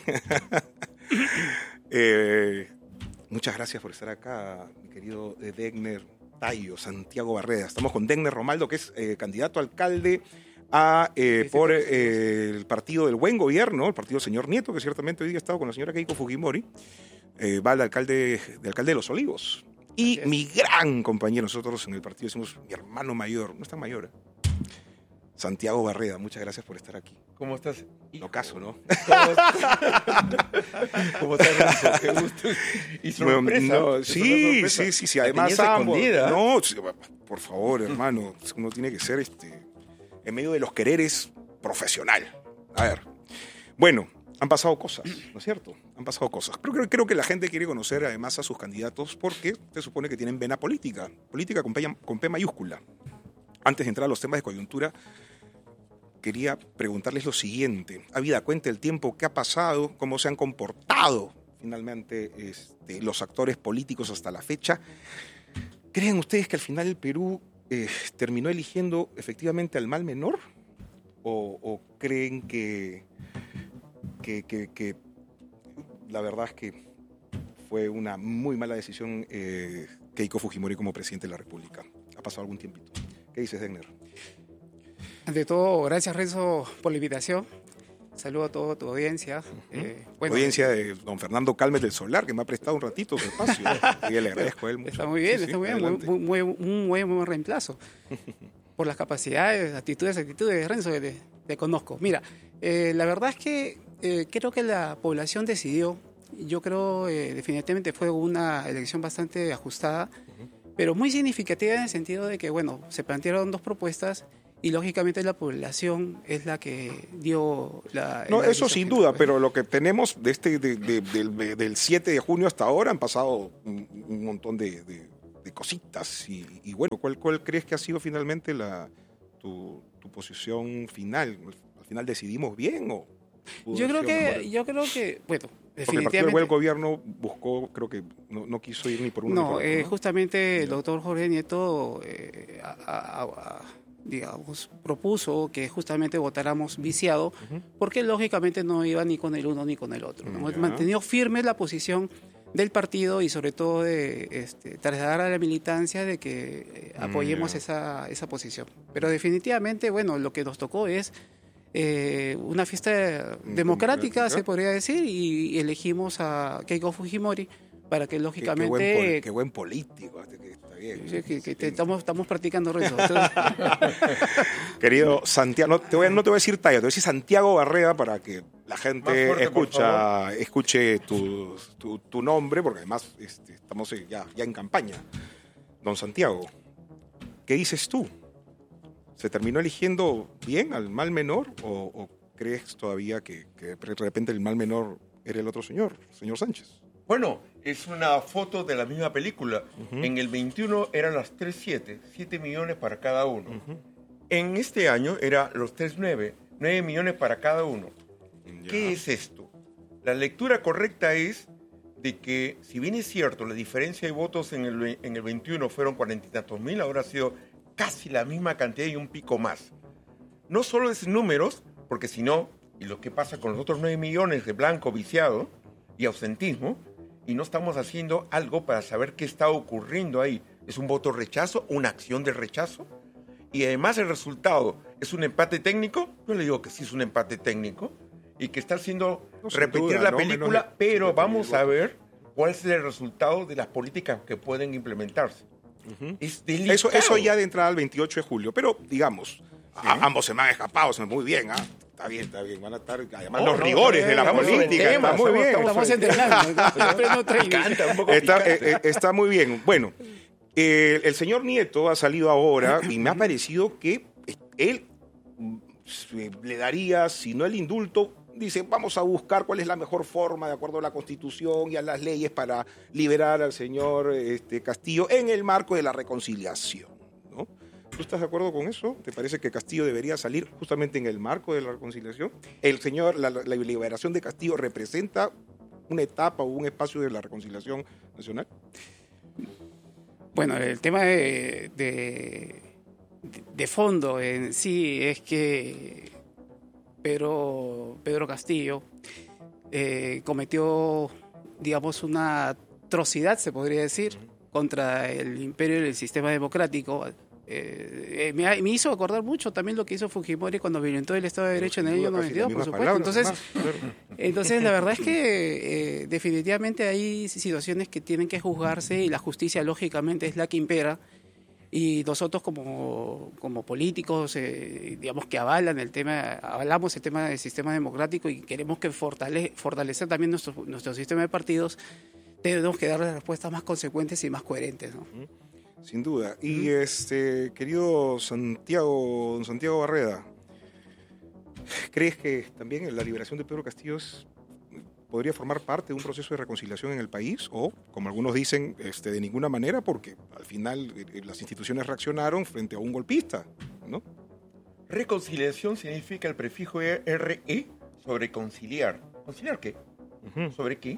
eh, muchas gracias por estar acá, mi querido Degner Tayo, Santiago Barreda. Estamos con Degner Romaldo, que es eh, candidato a alcalde a, eh, por eh, el partido del buen gobierno, el partido del señor Nieto, que ciertamente hoy día ha estado con la señora Keiko Fujimori. Eh, va al alcalde, de alcalde de Los Olivos. Y mi gran compañero, nosotros en el partido decimos mi hermano mayor, no es tan mayor, ¿eh? Santiago Barreda, muchas gracias por estar aquí. ¿Cómo estás? Lo caso, ¿no? ¿Cómo estás? Qué gusto. Y sorpresa. No, sí, sorpresa. sí, sí, sí. Además, ambos, no, por favor, hermano, uno tiene que ser este, en medio de los quereres profesional. A ver, bueno, han pasado cosas, ¿no es cierto? Han pasado cosas. Pero creo, creo que la gente quiere conocer además a sus candidatos porque se supone que tienen vena política, política con P, con P mayúscula. Antes de entrar a los temas de coyuntura, quería preguntarles lo siguiente. Habida cuenta el tiempo que ha pasado, cómo se han comportado finalmente este, los actores políticos hasta la fecha, ¿creen ustedes que al final el Perú eh, terminó eligiendo efectivamente al mal menor? ¿O, o creen que, que, que, que la verdad es que fue una muy mala decisión eh, Keiko Fujimori como presidente de la República? Ha pasado algún tiempito. ¿Qué dices, Degner? Ante todo, gracias, Renzo, por la invitación. Saludo a toda tu audiencia. Uh-huh. eh, bueno, audiencia de don Fernando Calmes del Solar, que me ha prestado un ratito su espacio. Y le agradezco a él mucho. Está muy bien, sí, está sí, muy bien. Muy, muy, muy, un muy buen reemplazo. Por las capacidades, actitudes, actitudes, Renzo, te, te conozco. Mira, eh, la verdad es que eh, creo que la población decidió. Yo creo eh, definitivamente fue una elección bastante ajustada, uh-huh. pero muy significativa en el sentido de que, bueno, se plantearon dos propuestas y lógicamente la población es la que dio la... No, la eso sin duda, fue. Pero lo que tenemos de este, de, de, de, del siete de junio hasta ahora han pasado un, un montón de, de, de cositas y, y bueno, ¿cuál, ¿cuál crees que ha sido finalmente la, tu, tu posición final? ¿Al final decidimos bien o...? Yo creo que, yo creo que, bueno, definitivamente... Porque el partido del gobierno buscó, creo que no, no quiso ir ni por una no, ni por otra, eh, ¿no? Justamente el doctor Jorge Nieto, eh, a, a, a, digamos, propuso que justamente votáramos viciado, uh-huh. porque lógicamente no iba ni con el uno ni con el otro. ¿no? Yeah. Mantenió firme la posición del partido y sobre todo de este, trasladar a la militancia de que eh, apoyemos yeah. esa, esa posición. Pero definitivamente, bueno, lo que nos tocó es... Eh, una fiesta democrática, democrática, se podría decir, y elegimos a Keiko Fujimori para que lógicamente... Qué, qué, buen, qué buen político, está bien. Que, que, que te, estamos, estamos practicando eso. Querido Santiago, no te, voy a, no te voy a decir Tayo, te voy a decir Santiago Barreda para que la gente fuerte, escucha, escuche tu, tu, tu nombre, porque además este, estamos ya, ya en campaña. Don Santiago, ¿qué dices tú? ¿Se terminó eligiendo bien al mal menor o, o crees todavía que, que de repente el mal menor era el otro señor, señor Sánchez? Bueno, es una foto de la misma película. Uh-huh. En el veintiuno eran las tres siete, siete millones para cada uno. Uh-huh. En este año era los tres nueve, nueve millones para cada uno. Ya. ¿Qué es esto? La lectura correcta es de que, si bien es cierto, la diferencia de votos en el, en el veintiuno fueron cuarenta y tantos mil, ahora ha sido casi la misma cantidad y un pico más. No solo es números, porque si no, y lo que pasa con los otros nueve millones de blanco viciado y ausentismo, y no estamos haciendo algo para saber qué está ocurriendo ahí. ¿Es un voto rechazo? ¿Una acción de rechazo? Y además el resultado es un empate técnico. Yo le digo que sí es un empate técnico y que está haciendo no, repetir duda, la ¿no? película, Menos pero de, vamos a ver cuál es el resultado de las políticas que pueden implementarse. Uh-huh. Es eso, eso ya de entrada al veintiocho de julio, pero digamos, sí. a, ambos se me han escapado, muy bien, ¿ah? ¿eh? Está bien, está bien, van a estar, además oh, los no, rigores no, de la política, tema, está muy bien. Estamos entrenando, está, eh, está muy bien. Bueno, eh, el señor Nieto ha salido ahora y me ha parecido que él le daría, si no el indulto, dice, vamos a buscar cuál es la mejor forma, de acuerdo a la Constitución y a las leyes, para liberar al señor este, Castillo en el marco de la reconciliación, ¿no? ¿Tú estás de acuerdo con eso? ¿Te parece que Castillo debería salir justamente en el marco de la reconciliación? El señor, la, la liberación de Castillo representa una etapa o un espacio de la reconciliación nacional. Bueno, el tema de, de, de fondo en sí es que Pedro, Pedro Castillo eh, cometió, digamos, una atrocidad, se podría decir, contra el imperio y el sistema democrático. Eh, eh, me, me hizo acordar mucho también lo que hizo Fujimori cuando violentó el Estado de Derecho en el año noventa y dos, por supuesto. Entonces, entonces, la verdad es que eh, definitivamente hay situaciones que tienen que juzgarse y la justicia, lógicamente, es la que impera. Y nosotros como, como políticos, eh, digamos que avalan el tema, avalamos el tema del sistema democrático y queremos que fortale, fortalecer también nuestro, nuestro sistema de partidos, tenemos que darle respuestas más consecuentes y más coherentes, ¿no? Sin duda. Y este querido Santiago, Santiago Barreda, ¿crees que también la liberación de Pedro Castillo es, podría formar parte de un proceso de reconciliación en el país? O, como algunos dicen, este, de ninguna manera, porque al final eh, las instituciones reaccionaron frente a un golpista, ¿no? Reconciliación significa el prefijo R E sobre conciliar. ¿Conciliar qué? Uh-huh. ¿Sobre qué?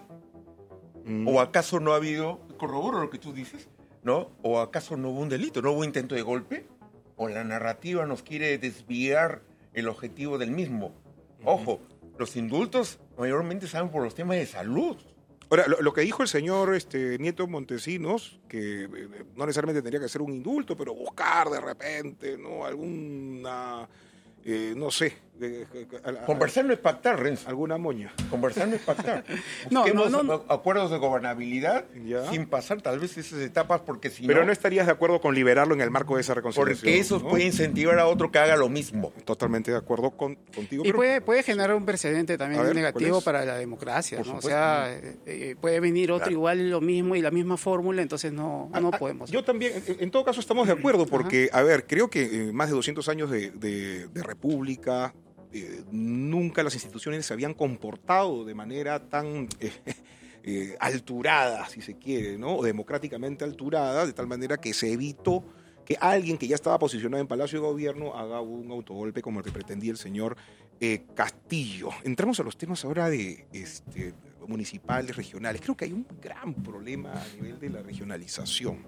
Mm. ¿O acaso no ha habido, corroboro lo que tú dices, ¿no? ¿O acaso no hubo un delito? ¿No hubo intento de golpe? ¿O la narrativa nos quiere desviar el objetivo del mismo? Uh-huh. Ojo, los indultos mayormente saben por los temas de salud. Ahora, lo, lo que dijo el señor este, Nieto Montesinos, que eh, no necesariamente tendría que ser un indulto, pero buscar de repente, ¿no? Alguna, eh, no sé. Eh, a, a, Conversar no es pactar, Renzo. Alguna moña. Conversar no es pactar. no, no, no, no. Acuerdos de gobernabilidad ya. Sin pasar tal vez esas etapas, porque si Pero no... no estarías de acuerdo con liberarlo en el marco de esa reconciliación. Porque eso ¿no? puede incentivar a otro que haga lo mismo. Totalmente de acuerdo con, contigo. Y pero... puede, puede generar un precedente también ver, negativo para la democracia, ¿no? O sea, eh, puede venir otro claro. igual lo mismo y la misma fórmula, entonces no, no a, podemos. Yo también, en, en todo caso estamos de acuerdo, porque, Ajá. a ver, creo que eh, más de doscientos años de, de, de república... Eh, nunca las instituciones se habían comportado de manera tan eh, eh, alturada, si se quiere, ¿no? O democráticamente alturada, de tal manera que se evitó que alguien que ya estaba posicionado en Palacio de Gobierno haga un autogolpe como el que pretendía el señor eh, Castillo. Entramos a los temas ahora de este, municipales, regionales. Creo que hay un gran problema a nivel de la regionalización.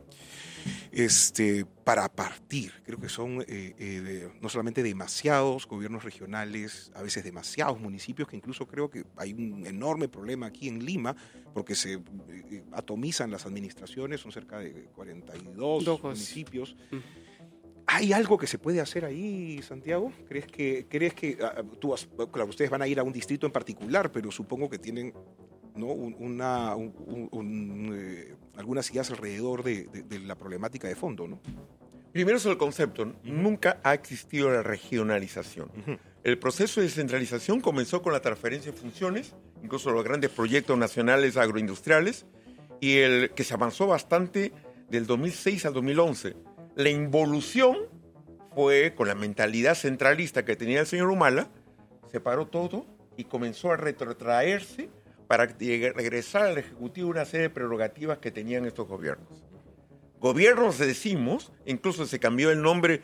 Este, para partir, creo que son eh, eh, de, no solamente demasiados gobiernos regionales, a veces demasiados municipios, que incluso creo que hay un enorme problema aquí en Lima, porque se eh, atomizan las administraciones, son cerca de cuarenta y dos Dojos. municipios. Mm. ¿Hay algo que se puede hacer ahí, Santiago? ¿Crees que, crees que uh, tú, claro, ustedes van a ir a un distrito en particular, pero supongo que tienen... ¿no? Una, un, un, un, eh, algunas ideas alrededor de, de, de la problemática de fondo, ¿no? Primero sobre el concepto. Uh-huh. Nunca ha existido la regionalización. Uh-huh. El proceso de descentralización comenzó con la transferencia de funciones, incluso los grandes proyectos nacionales agroindustriales, y el que se avanzó bastante del dos mil seis al dos mil once. La involución fue con la mentalidad centralista que tenía el señor Humala, separó todo y comenzó a retrotraerse para regresar al Ejecutivo una serie de prerrogativas que tenían estos gobiernos. Gobiernos, decimos, incluso se cambió el nombre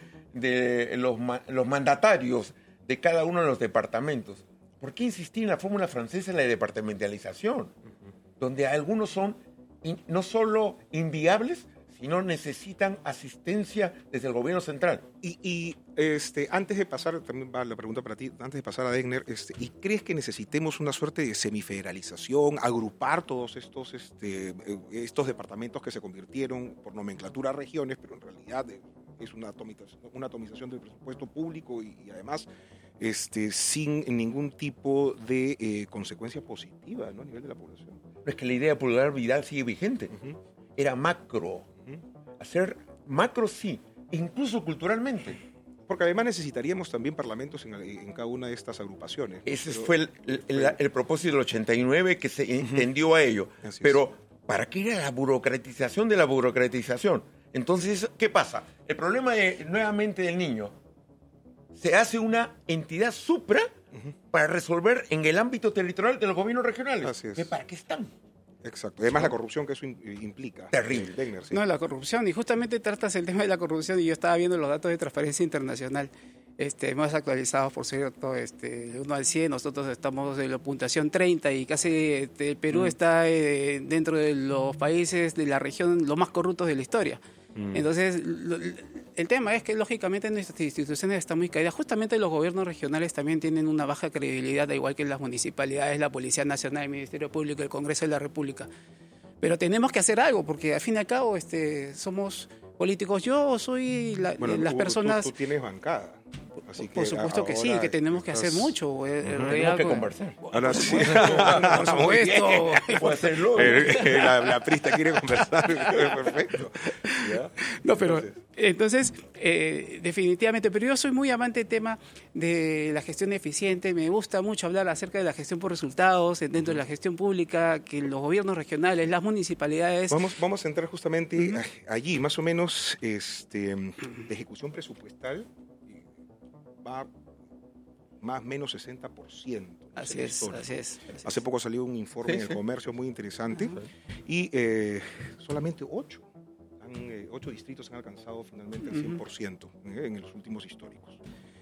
de los, los mandatarios de cada uno de los departamentos. ¿Por qué insistir en la fórmula francesa en la departamentalización? Uh-huh. Donde algunos son in, no solo inviables, sino necesitan asistencia desde el gobierno central. Y, y este, antes de pasar, también va la pregunta para ti, antes de pasar a Degner, este, ¿y crees que necesitemos una suerte de semifederalización, agrupar todos estos, este, estos departamentos que se convirtieron por nomenclatura a regiones, pero en realidad es una atomización, una atomización del presupuesto público y, y además este, sin ningún tipo de eh, consecuencia positiva, ¿no? A nivel de la población? Pero es que la idea de Pulgar Vidal sigue vigente. Uh-huh. Era macro. Hacer macro sí, incluso culturalmente. Porque además necesitaríamos también parlamentos en, en cada una de estas agrupaciones. Ese pero, fue el, el, el, el propósito del ochenta y nueve que se uh-huh. entendió a ello. Así pero, es. ¿para qué era la burocratización de la burocratización? Entonces, ¿qué pasa? El problema de, nuevamente del niño, se hace una entidad supra uh-huh. para resolver en el ámbito territorial de los gobiernos regionales. Así es. ¿Para qué están? Exacto. Además, la corrupción que eso implica. Terrible. Wegner, sí. No, la corrupción. Y justamente tratas el tema de la corrupción y yo estaba viendo los datos de Transparencia Internacional. Este, más actualizados, por cierto, este, uno al cien, nosotros estamos en la puntuación treinta y casi este, el Perú mm. está eh, dentro de los países de la región los más corruptos de la historia. Mm. Entonces, lo, el tema es que lógicamente nuestras instituciones están muy caídas. Justamente los gobiernos regionales también tienen una baja credibilidad, al igual que las municipalidades, la Policía Nacional, el Ministerio Público, el Congreso de la República. Pero tenemos que hacer algo, porque al fin y al cabo este, somos políticos. Yo soy la, bueno, las tú, personas... Tú, tú tienes bancada. Así que por supuesto que sí, que tenemos que estás... hacer mucho. Uh-huh. Tenemos que conversar. Ahora sí. Por supuesto. Puede hacerlo. La, la prista quiere conversar. Perfecto. ¿Ya? No, pero entonces, entonces eh, definitivamente, pero yo soy muy amante del tema de la gestión eficiente. Me gusta mucho hablar acerca de la gestión por resultados dentro de la gestión pública, que los gobiernos regionales, las municipalidades... Vamos, vamos a entrar justamente uh-huh. allí, más o menos, este, de ejecución presupuestal. Va más o menos sesenta por ciento. Así es, así es, así Hace poco salió un informe sí, en el sí. comercio muy interesante uh-huh. y eh, solamente ocho, han, eh, ocho distritos han alcanzado finalmente el cien por ciento uh-huh. eh, en los últimos históricos.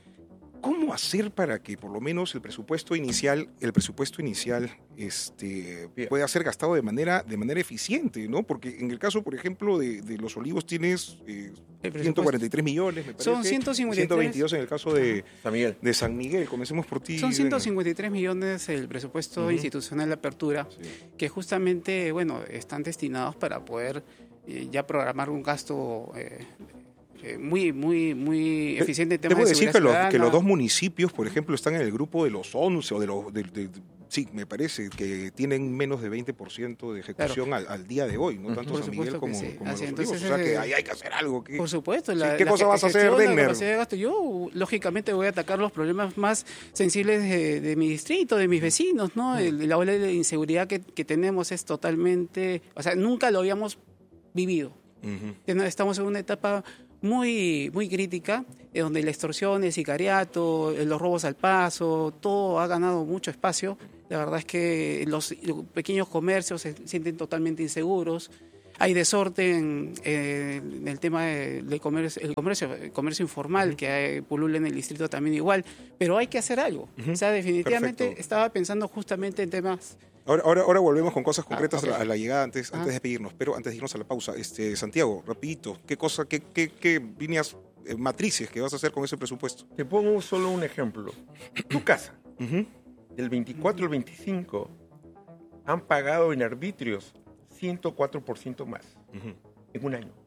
¿Cómo hacer para que por lo menos el presupuesto inicial, el presupuesto inicial este, pueda ser gastado de manera, de manera eficiente, ¿no? Porque en el caso, por ejemplo, de, de Los Olivos tienes eh, ciento cuarenta y tres millones, me parece. Son ciento cincuenta y tres. ciento veintidós en el caso de San Miguel. De San Miguel. Comencemos por ti. Son ciento cincuenta y tres millones el presupuesto uh-huh. institucional de apertura, sí. que justamente, bueno, están destinados para poder eh, ya programar un gasto... Eh, Eh, muy muy muy eficiente en temas Debo de decir seguridad que, lo, que los dos municipios, por ejemplo, están en el grupo de los once o de los... De, de, de, sí, me parece que tienen menos de veinte por ciento de ejecución claro. al, al día de hoy, no tanto por San Miguel como, sí. como Así, Los entonces, Olivos. O sea que eh, ahí hay que hacer algo. ¿Qué, por supuesto. Sí, La, ¿Qué la cosa vas a hacer, Wegner? De yo, lógicamente, voy a atacar los problemas más sensibles de, de mi distrito, de mis vecinos, ¿no? El, la ola de inseguridad que, que tenemos es totalmente... O sea, nunca lo habíamos vivido. Uh-huh. Estamos en una etapa... muy muy crítica, eh, donde la extorsión, el sicariato, eh, los robos al paso, todo ha ganado mucho espacio. La verdad es que los, los pequeños comercios se sienten totalmente inseguros. Hay desorden eh, en el tema del de comercio, el comercio, el comercio informal, uh-huh. que hay, pulula en el distrito también igual, pero hay que hacer algo. Uh-huh. O sea, definitivamente Perfecto. Estaba pensando justamente en temas... Ahora, ahora, ahora volvemos con cosas concretas ah, okay. a, la, a la llegada antes, antes ah. de pedirnos, pero antes de irnos a la pausa, este Santiago, rapidito, ¿qué cosa, qué, qué, qué líneas eh, matrices que vas a hacer con ese presupuesto? Te pongo solo un ejemplo. Tu casa, uh-huh. del veinticuatro al veinticinco, han pagado en arbitrios ciento cuatro por ciento más uh-huh. en un año.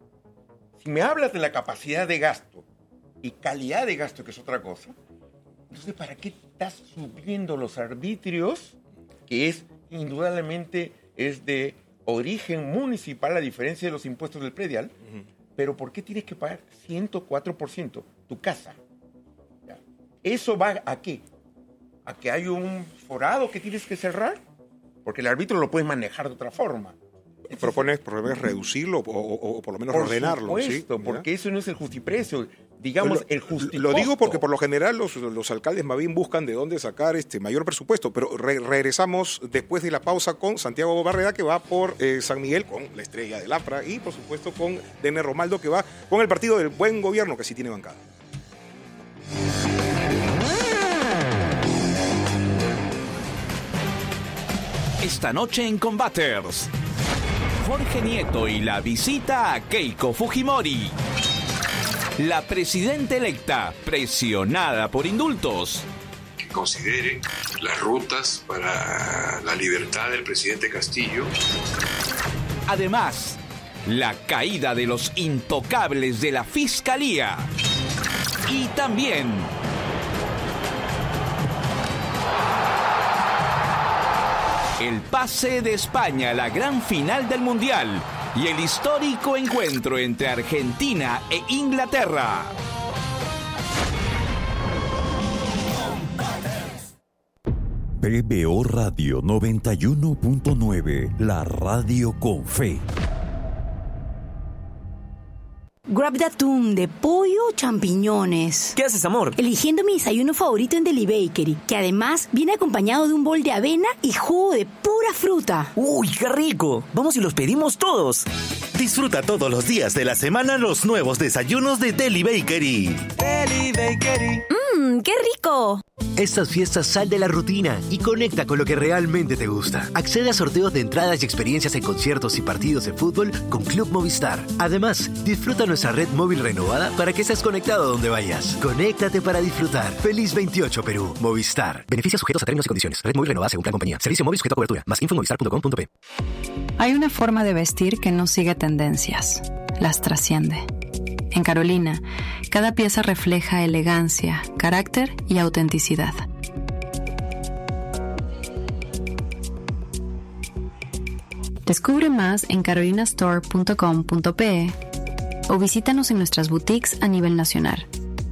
Si me hablas de la capacidad de gasto y calidad de gasto, que es otra cosa, entonces ¿para qué estás subiendo los arbitrios? Que es, indudablemente, es de origen municipal, a diferencia de los impuestos del predial, uh-huh. pero ¿por qué tienes que pagar ciento cuatro por ciento tu casa? ¿Ya? ¿Eso va a qué? ¿A que hay un forado que tienes que cerrar? Porque el árbitro lo puedes manejar de otra forma. ¿Propones, propones reducirlo o, o, o por lo menos por ordenarlo? Por supuesto, ¿sí? porque eso no es el justiprecio. Digamos, lo, el justicosto. Lo digo porque por lo general los, los alcaldes más bien buscan de dónde sacar este mayor presupuesto, pero re, regresamos después de la pausa con Santiago Barreda, que va por eh, San Miguel con la estrella del APRA, y por supuesto con Dene Romaldo, que va con el partido del Buen Gobierno, que sí tiene bancada. Esta noche en Combaters, Jorge Nieto y la visita a Keiko Fujimori. La presidenta electa, presionada por indultos. Que considere las rutas para la libertad del presidente Castillo. Además, la caída de los intocables de la Fiscalía. Y también... el pase de España a la gran final del Mundial y el histórico encuentro entre Argentina e Inglaterra. P B O Radio noventa y uno punto nueve, la radio con fe. Grab de atún, de pollo o champiñones. ¿Qué haces, amor? Eligiendo mi desayuno favorito en Deli Bakery, que además viene acompañado de un bol de avena y jugo de pura fruta. ¡Uy, qué rico! Vamos y los pedimos todos. Disfruta todos los días de la semana los nuevos desayunos de Deli Bakery. Deli Bakery. ¡Mmm, qué rico! Estas fiestas sal de la rutina y conecta con lo que realmente te gusta. Accede a sorteos de entradas y experiencias en conciertos y partidos de fútbol con Club Movistar. Además, disfruta nuestra red móvil renovada para que estés conectado donde vayas. Conéctate para disfrutar. Feliz veintiocho, Perú. Movistar. Beneficios sujetos a términos y condiciones. Red móvil renovada según plan compañía. Servicio móvil sujeto a cobertura. Más info en movistar punto com punto pe. Hay una forma de vestir que no sigue tendencias. Las trasciende. En Carolina, cada pieza refleja elegancia, carácter y autenticidad. Descubre más en carolina store punto com punto pe o visítanos en nuestras boutiques a nivel nacional.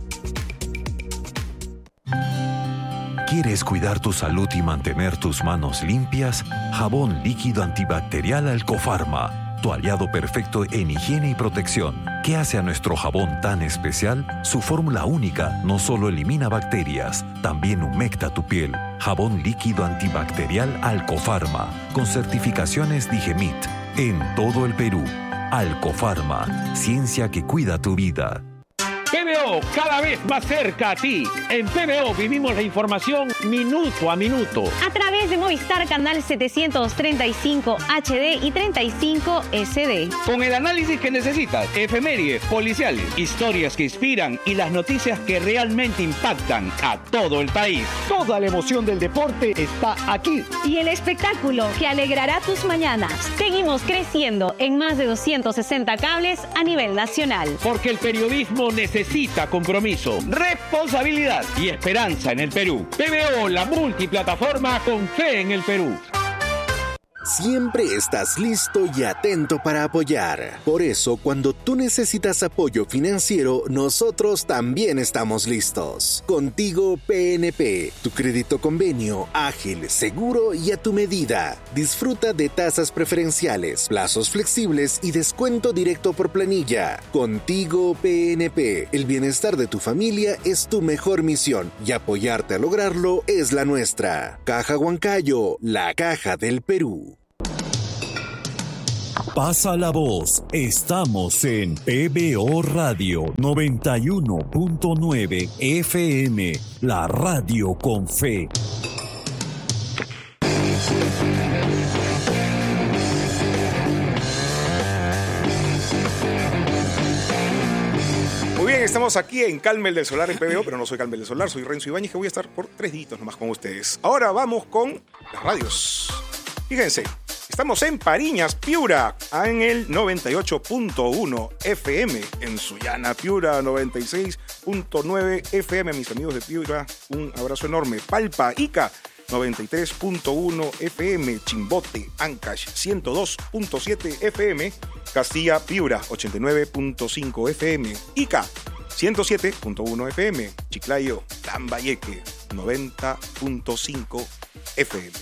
¿Quieres cuidar tu salud y mantener tus manos limpias? Jabón líquido antibacterial Alcofarma. Tu aliado perfecto en higiene y protección. ¿Qué hace a nuestro jabón tan especial? Su fórmula única no solo elimina bacterias, también humecta tu piel. Jabón líquido antibacterial Alcofarma, con certificaciones Digemit, en todo el Perú. Alcofarma, ciencia que cuida tu vida. P B O, cada vez más cerca a ti. En P B O vivimos la información minuto a minuto. A través de Movistar Canal setecientos treinta y cinco H D y treinta y cinco S D. Con el análisis que necesitas, efemérides, policiales, historias que inspiran y las noticias que realmente impactan a todo el país. Toda la emoción del deporte está aquí. Y el espectáculo que alegrará tus mañanas. Seguimos creciendo en más de doscientos sesenta cables a nivel nacional. Porque el periodismo necesita Necesita compromiso, responsabilidad y esperanza en el Perú. P B O, la multiplataforma con fe en el Perú. Siempre estás listo y atento para apoyar. Por eso, cuando tú necesitas apoyo financiero, nosotros también estamos listos. Contigo P N P, tu crédito convenio, ágil, seguro y a tu medida. Disfruta de tasas preferenciales, plazos flexibles y descuento directo por planilla. Contigo P N P, el bienestar de tu familia es tu mejor misión y apoyarte a lograrlo es la nuestra. Caja Huancayo, la caja del Perú. Pasa la voz. Estamos en P B O Radio noventa y uno punto nueve F M, la radio con fe. Muy bien, estamos aquí en Calmel del Solar en P B O, pero no soy Calmel del Solar, soy Renzo Ibáñez, que voy a estar por tres días nomás con ustedes. Ahora vamos con las radios. Fíjense. Estamos en Pariñas, Piura, en el noventa y ocho punto uno F M, en Sullana, Piura, noventa y seis punto nueve F M. A mis amigos de Piura, un abrazo enorme. Palpa, Ica, noventa y tres punto uno F M. Chimbote, Ancash, ciento dos punto siete F M. Castilla, Piura, ochenta y nueve punto cinco F M. Ica, ciento siete punto uno F M. Chiclayo, Lambayeque, noventa punto cinco F M.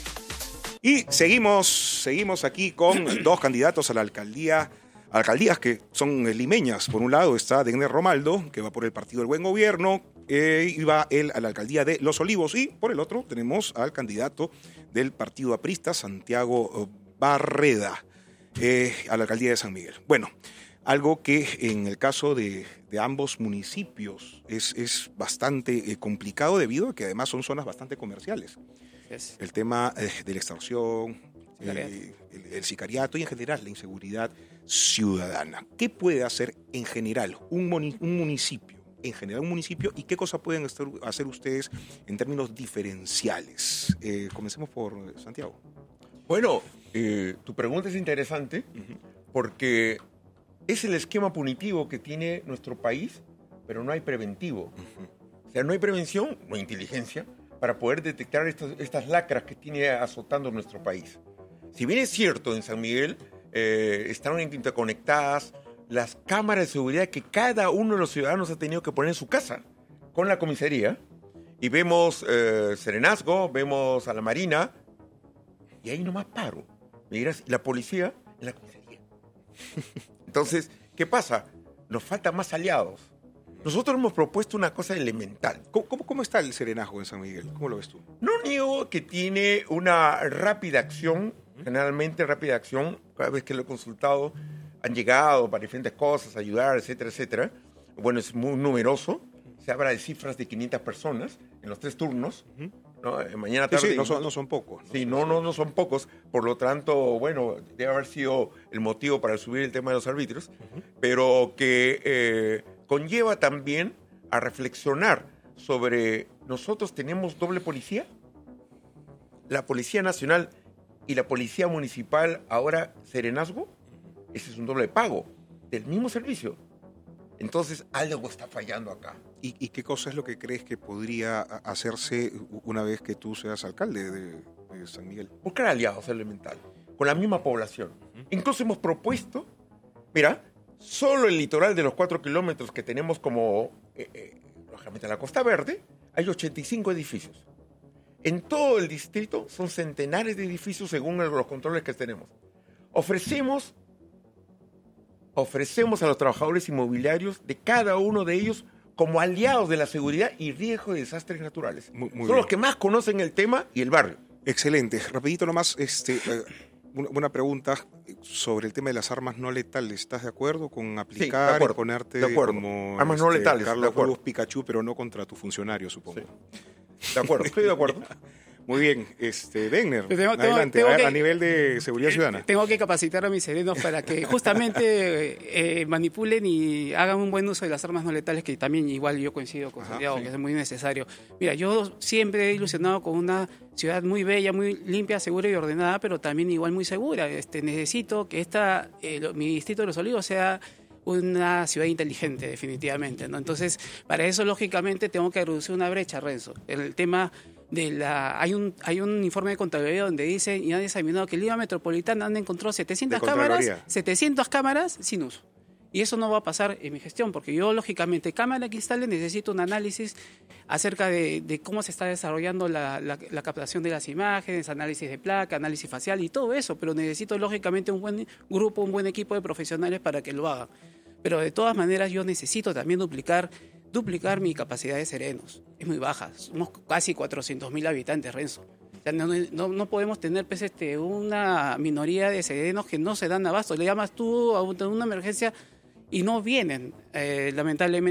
Y seguimos, seguimos aquí con dos candidatos a la alcaldía, alcaldías que son limeñas. Por un lado está Degner Romaldo, que va por el Partido del Buen Gobierno, eh, y va él a la alcaldía de Los Olivos. Y por el otro tenemos al candidato del Partido Aprista, Santiago Barreda, eh, a la alcaldía de San Miguel. Bueno, algo que en el caso de, de ambos municipios es, es bastante eh, complicado debido a que además son zonas bastante comerciales. El tema eh, de la extorsión, eh, el, el sicariato y en general la inseguridad ciudadana. ¿Qué puede hacer en general un, moni- un municipio? En general un municipio y qué cosas pueden estar, hacer ustedes en términos diferenciales. Eh, comencemos por Santiago. Bueno, eh, tu pregunta es interesante uh-huh. porque es el esquema punitivo que tiene nuestro país, pero no hay preventivo. Uh-huh. O sea, no hay prevención, no hay inteligencia para poder detectar estas, estas lacras que tiene azotando nuestro país. Si bien es cierto, en San Miguel eh, están interconectadas las cámaras de seguridad que cada uno de los ciudadanos ha tenido que poner en su casa con la comisaría, y vemos eh, Serenazgo, vemos a la Marina, y ahí nomás paro. Me dirás, la policía en la comisaría. Entonces, ¿qué pasa? nos faltan más aliados. Nosotros hemos propuesto una cosa elemental. ¿Cómo, cómo, cómo está el serenazgo en San Miguel? ¿Cómo lo ves tú? No niego que tiene una rápida acción, generalmente rápida acción, cada vez que lo he consultado, han llegado para diferentes cosas, ayudar, etcétera, etcétera. Bueno, es muy numeroso, se habla de cifras de quinientas personas en los tres turnos, ¿no? Mañana, tarde. Sí, sí, no, son, no son pocos. ¿no? Sí, no, no, no son pocos, por lo tanto, bueno, debe haber sido el motivo para subir el tema de los arbitrios, uh-huh. pero que eh, conlleva también a reflexionar sobre, ¿nosotros tenemos doble policía? La Policía Nacional y la Policía Municipal, ahora serenazgo, ese es un doble pago del mismo servicio. Entonces, algo está fallando acá. ¿Y, ¿Y qué cosa es lo que crees que podría hacerse una vez que tú seas alcalde de, de San Miguel? Buscar aliados elemental, con la misma población. Uh-huh. Incluso hemos propuesto, mira, solo el litoral de los cuatro kilómetros que tenemos como, eh, eh, lógicamente, la Costa Verde, hay ochenta y cinco edificios. En todo el distrito son centenares de edificios según los controles que tenemos. Ofrecemos, ofrecemos a los trabajadores inmobiliarios de cada uno de ellos como aliados de la seguridad y riesgo de desastres naturales. Muy, muy Son bien. Los que más conocen el tema y el barrio. Excelente. Rapidito nomás, este, eh, una, una pregunta sobre el tema de las armas no letales. ¿Estás de acuerdo con aplicar sí, de acuerdo, y ponerte de acuerdo. como armas este, no letales, Carlos Cruz Pikachu, pero no contra tu funcionario, supongo? Sí. De acuerdo, estoy de acuerdo. Muy bien, este, Wegner, tengo, adelante, tengo a, que, a nivel de seguridad ciudadana. Tengo que capacitar a mis serenos para que justamente eh, manipulen y hagan un buen uso de las armas no letales, que también igual yo coincido con Ajá, Santiago, sí. que es muy necesario. Mira, yo siempre he ilusionado con una ciudad muy bella, muy limpia, segura y ordenada, pero también igual muy segura. Este, necesito que esta, eh, mi distrito de Los Olivos sea una ciudad inteligente, definitivamente, ¿no? Entonces, para eso, lógicamente, tengo que reducir una brecha, Renzo. El tema de la... Hay un hay un informe de Contraloría donde dice, y han examinado que Lima Metropolitana han encontrado setecientas cámaras, setecientas cámaras sin uso. Y eso no va a pasar en mi gestión, porque yo, lógicamente, cámara que instale, necesito un análisis acerca de, de cómo se está desarrollando la, la, la captación de las imágenes, análisis de placa, análisis facial y todo eso, pero necesito, lógicamente, un buen grupo, un buen equipo de profesionales para que lo hagan. Pero, de todas maneras, yo necesito también duplicar duplicar mi capacidad de serenos. Es muy baja, somos casi cuatrocientos mil habitantes, Renzo. O sea, no, no, no podemos tener pues, este, una minoría de serenos que no se dan abasto. Le llamas tú a una emergencia y no vienen, eh, lamentablemente.